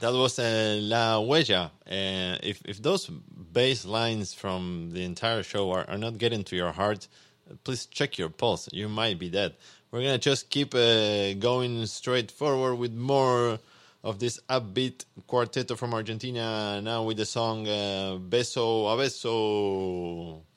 That was La Huella. If those bass lines from the entire show are not getting to your heart, please check your pulse. You might be dead. We're going to just keep going straight forward with more of this upbeat quarteto from Argentina, now with the song Beso a Beso.